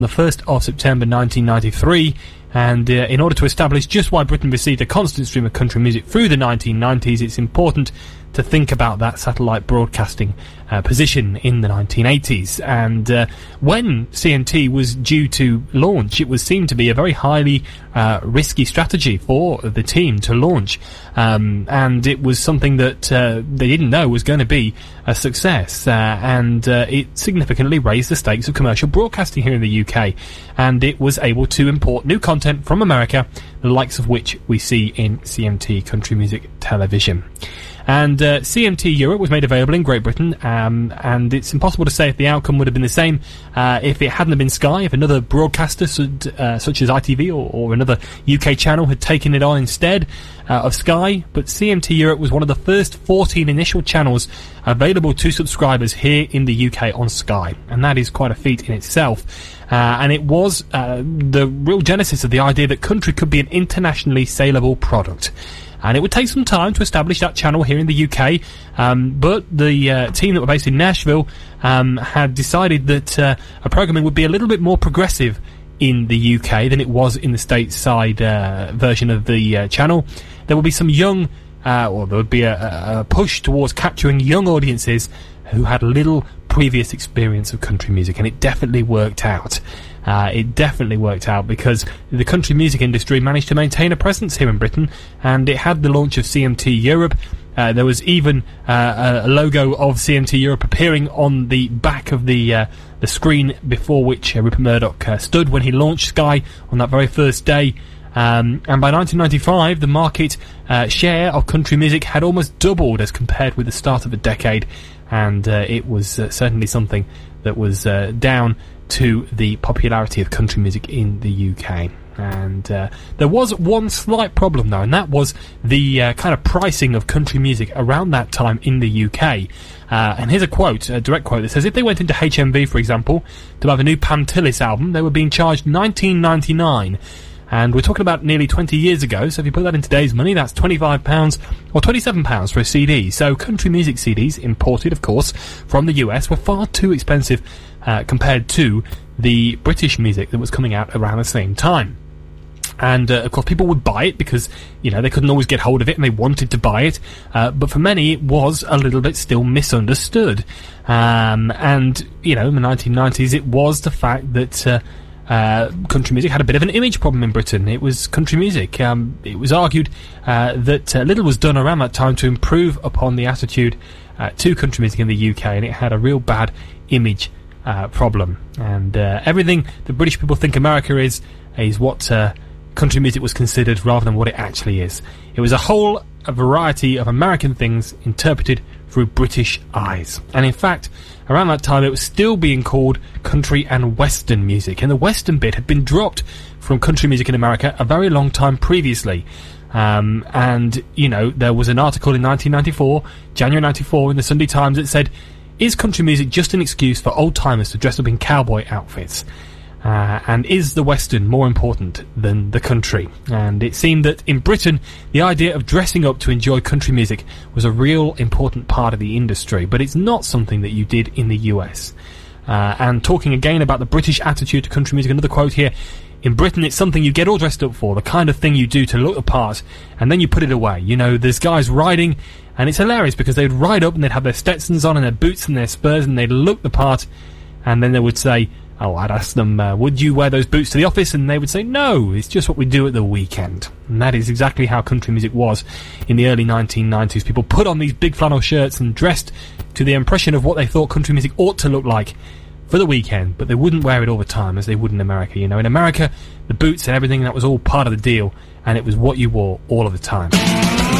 the 1st of September 1993, and in order to establish just why Britain received a constant stream of country music through the 1990s, it's important to think about that satellite broadcasting position in the 1980s. And when CMT was due to launch, it was seen to be a very highly risky strategy for the team to launch, and it was something that they didn't know was going to be a success, and it significantly raised the stakes of commercial broadcasting here in the UK, and it was able to import new content from America, the likes of which we see in CMT Country Music Television. And CMT Europe was made available in Great Britain, and it's impossible to say if the outcome would have been the same if it hadn't been Sky, if another broadcaster such as ITV or another UK channel had taken it on instead of Sky. But CMT Europe was one of the first 14 initial channels available to subscribers here in the UK on Sky, and that is quite a feat in itself. And it was the real genesis of the idea that country could be an internationally saleable product. And it would take some time to establish that channel here in the UK, but the team that were based in Nashville had decided that a programming would be a little bit more progressive in the UK than it was in the stateside version of the channel. There would be some young, or there would be a push towards capturing young audiences who had little previous experience of country music, and it definitely worked out. It definitely worked out because the country music industry managed to maintain a presence here in Britain, and it had the launch of CMT Europe. There was even a logo of CMT Europe appearing on the back of the screen before which Rupert Murdoch stood when he launched Sky on that very first day. And by 1995, the market share of country music had almost doubled as compared with the start of the decade, and it was certainly something that was down to the popularity of country music in the UK. And there was one slight problem though, and that was the kind of pricing of country music around that time in the UK. And here's a quote, a direct quote that says, if they went into HMV, for example, to have a new Pantelis album, they were being charged $19.99. And we're talking about nearly 20 years ago, so if you put that in today's money, that's £25 or £27 for a CD. So country music CDs, imported, of course, from the US, were far too expensive compared to the British music that was coming out around the same time. And, of course, people would buy it because, you know, they couldn't always get hold of it and they wanted to buy it. But for many, it was a little bit still misunderstood. And, you know, in the 1990s, it was the fact that country music had a bit of an image problem in Britain. It was country music. It was argued that little was done around that time to improve upon the attitude to country music in the UK, and it had a real bad image problem. And everything the British people think America is what country music was considered rather than what it actually is. It was a variety of American things interpreted through British eyes. And in fact, around that time it was still being called country and western music, and the western bit had been dropped from country music in America a very long time previously. And, you know, there was an article in January 94, in the Sunday Times that said, is country music just an excuse for old-timers to dress up in cowboy outfits? And is the Western more important than the country? And it seemed that in Britain, the idea of dressing up to enjoy country music was a real important part of the industry, but it's not something that you did in the US. And talking again about the British attitude to country music, another quote here, in Britain it's something you get all dressed up for, the kind of thing you do to look the part, and then you put it away. You know, there's guys riding, and it's hilarious because they'd ride up and they'd have their Stetsons on and their boots and their spurs, and they'd look the part, and then they would say, oh, I'd ask them, would you wear those boots to the office? And they would say, no, it's just what we do at the weekend. And that is exactly how country music was in the early 1990s. People put on these big flannel shirts and dressed to the impression of what they thought country music ought to look like for the weekend, but they wouldn't wear it all the time as they would in America. You know, in America, the boots and everything, that was all part of the deal, and it was what you wore all of the time.